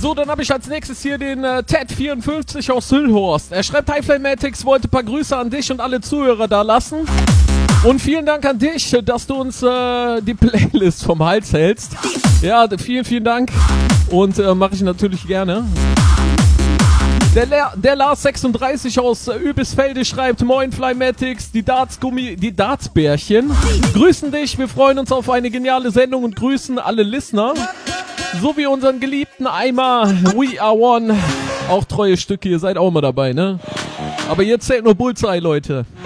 So, dann habe ich als nächstes hier den Ted54 aus Hüllhorst. Er schreibt, Hi Flamatics, wollte ein paar Grüße an dich und alle Zuhörer da lassen. Und vielen Dank an dich, dass du uns die Playlist vom Hals hältst. Ja, vielen, vielen Dank. Und mache ich natürlich gerne. Der Lars36 aus Übisfelde schreibt, Moin Flymatics, die Dartsbärchen grüßen dich, wir freuen uns auf eine geniale Sendung und grüßen alle Listener, sowie unseren geliebten Eimer We Are One, auch treue Stücke, ihr seid auch mal dabei, ne? Aber jetzt zählt nur Bullseye, Leute.